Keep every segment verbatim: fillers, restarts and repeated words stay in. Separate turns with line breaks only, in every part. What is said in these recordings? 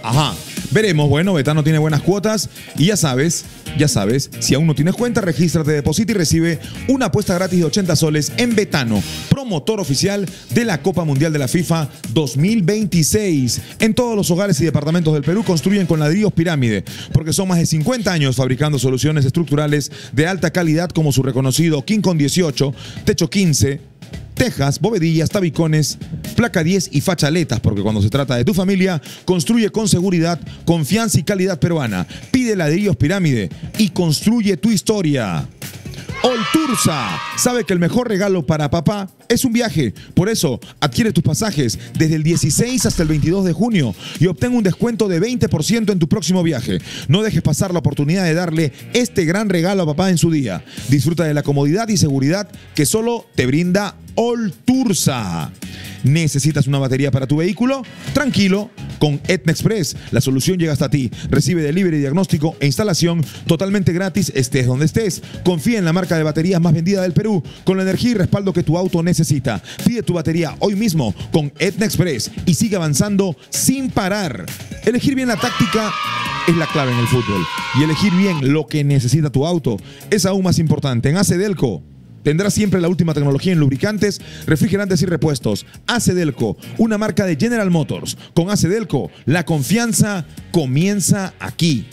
Ajá. Veremos, bueno, Betano tiene buenas cuotas y ya sabes, ya sabes, si aún no tienes cuenta, regístrate, deposita y recibe una apuesta gratis de ochenta soles en Betano, promotor oficial de la Copa Mundial de la FIFA dos mil veintiséis. En todos los hogares y departamentos del Perú construyen con ladrillos Pirámide, porque son más de cincuenta años fabricando soluciones estructurales de alta calidad como su reconocido King con dieciocho, techo quince, tejas, bovedillas, tabicones, placa diez y fachaletas, porque cuando se trata de tu familia, construye con seguridad, confianza y calidad peruana. Pide ladrillos Pirámide y construye tu historia. Oltursa sabe que el mejor regalo para papá es un viaje. Por eso, adquiere tus pasajes desde el dieciséis hasta el veintidós de junio y obtén un descuento de veinte por ciento en tu próximo viaje. No dejes pasar la oportunidad de darle este gran regalo a papá en su día. Disfruta de la comodidad y seguridad que solo te brinda Oltursa. ¿Necesitas una batería para tu vehículo? Tranquilo, con Etna Express la solución llega hasta ti. Recibe delivery, diagnóstico e instalación totalmente gratis, estés donde estés. Confía en la marca de baterías más vendida del Perú, con la energía y respaldo que tu auto necesita. Pide tu batería hoy mismo con Etna Express y sigue avanzando sin parar. Elegir bien la táctica es la clave en el fútbol, y elegir bien lo que necesita tu auto es aún más importante. En Acedelco tendrás siempre la última tecnología en lubricantes, refrigerantes y repuestos. Acedelco, una marca de General Motors. Con Acedelco, la confianza comienza aquí.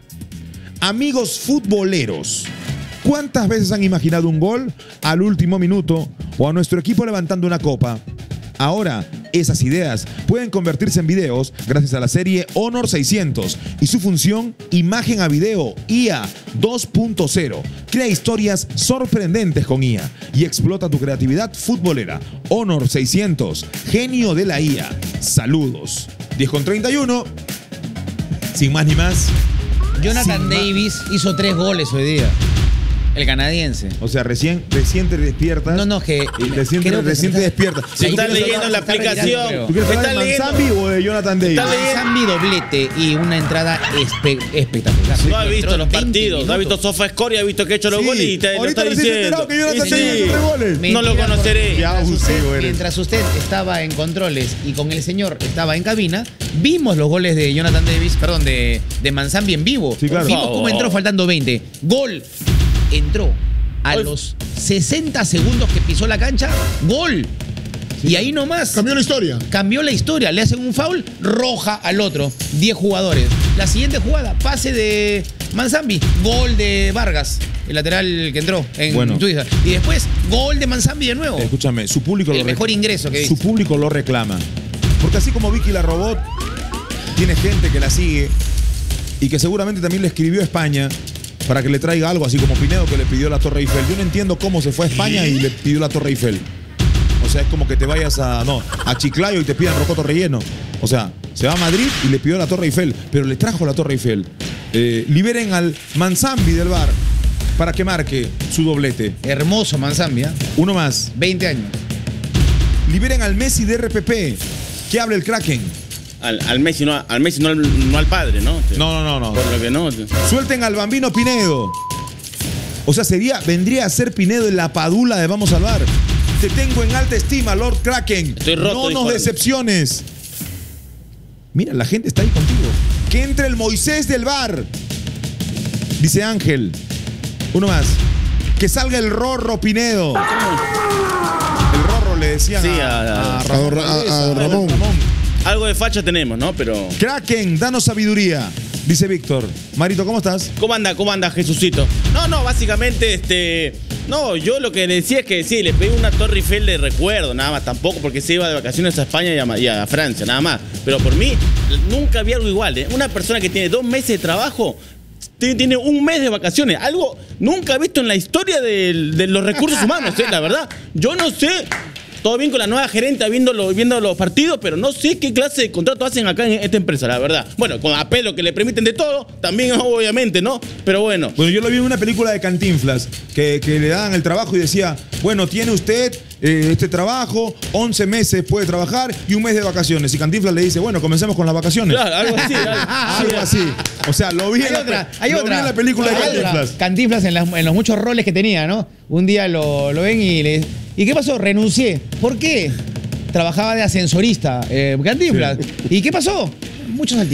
Amigos futboleros, ¿cuántas veces han imaginado un gol al último minuto o a nuestro equipo levantando una copa? Ahora, esas ideas pueden convertirse en videos gracias a la serie Honor seiscientos y su función Imagen a Video I A dos punto cero. Crea historias sorprendentes con I A y explota tu creatividad futbolera. Honor seiscientos, genio de la I A. Saludos. diez con treinta y uno. Sin más ni más.
Jonathan Davis hizo tres goles hoy día. El canadiense.
O sea, recién, recién te despiertas.
No, no, que.
Y recién, te, recién te despiertas.
Se está leyendo la aplicación.
¿Tú quieres hablar de Manzambi o de Jonathan Davis?
Manzambi doblete y una entrada espe espectacular.
No ha visto los partidos, no ha visto Sofa Scoria, ha visto que ha hecho los
Sí.
goles y te lo está diciendo.
Que Jonathan
Sí.
Davis hizo tres goles.
No lo conoceré.
Mientras
abusivo
usted,
eres.
mientras usted estaba en controles y con el señor estaba en cabina, vimos los goles de Jonathan Davis, perdón, de, de Manzambi en vivo.
Sí, claro.
Vimos cómo entró faltando veinte. Gol. Entró a
Hoy-
los sesenta segundos que pisó la cancha. Gol. Y ahí nomás.
Cambió la historia.
Cambió la historia. Le hacen un foul, roja al otro. diez jugadores. La siguiente jugada, pase de Manzambi, gol de Vargas, el lateral que entró en
Bueno.
Suiza. Y después, gol de Manzambi de nuevo.
Escúchame, su público
El
lo
mejor
rec-
ingreso que he
Su
visto.
público lo reclama. Porque así como Vicky la Robot tiene gente que la sigue y que seguramente también le escribió a España para que le traiga algo, así como Pinedo que le pidió la Torre Eiffel. Yo no entiendo cómo se fue a España y le pidió la Torre Eiffel. O sea, es como que te vayas a, no, a Chiclayo y te pidan rocoto relleno. O sea, se va a Madrid y le pidió la Torre Eiffel, pero le trajo la Torre Eiffel. Eh, liberen al Manzambi del bar para que marque su doblete.
Hermoso Manzambi, ¿eh?
Uno más.
veinte años.
Liberen al Messi de R P P. Que hable el Kraken.
Al, al Messi, no, al Messi no al, no al padre, ¿no?
No, no, no, no.
Por lo que no.
Suelten al Bambino Pinedo. O sea, sería, vendría a ser Pinedo en la Padula de Vamos al Bar. Te tengo en alta estima, Lord Kraken.
Estoy roto,
no
hijo
nos
de-
decepciones. Mira, la gente está ahí contigo. Que entre el Moisés del bar. Dice Ángel. Uno más. Que salga el Rorro Pinedo. El Rorro le decían
Sí,
a,
a-
a
a-
Ramón.
a- a
Valdés,
Ramón.
Algo de facha tenemos, ¿no? Pero.
Kraken, danos sabiduría. Dice Víctor. Marito, ¿cómo estás?
¿Cómo anda? ¿Cómo anda Jesucito? No, no, básicamente, este. No, yo lo que decía es que sí, le pedí una Torre Eiffel de recuerdo, nada más, tampoco porque se iba de vacaciones a España y a, y a Francia, nada más. Pero por mí, nunca había algo igual, ¿eh? Una persona que tiene dos meses de trabajo, t- tiene un mes de vacaciones, algo nunca visto en la historia del- de los recursos humanos, ¿eh? La verdad, yo no sé. Todo bien con la nueva gerente viendo, lo- viendo los partidos, pero no sé qué clase de contrato hacen acá en esta empresa, la verdad. Bueno, con apelo que le permiten de todo, también obviamente, ¿no? Pero bueno.
Bueno, yo lo vi en una película de Cantinflas, que, que le daban el trabajo y decía, bueno, tiene usted eh, este trabajo, once meses puede trabajar y un mes de vacaciones. Y Cantinflas le dice, bueno, comencemos con las vacaciones.
Claro, algo así.
Algo así. O sea, lo vi,
Hay
en, la,
otra, hay
lo
otra.
vi en la película de
Hay otra.
Cantinflas.
Cantinflas en, las- en los muchos roles que tenía, ¿no? Un día lo, lo ven y le ¿y qué pasó? Renuncié. ¿Por qué? Trabajaba de ascensorista, eh, Cantinflas. ¿Y qué pasó? Muchos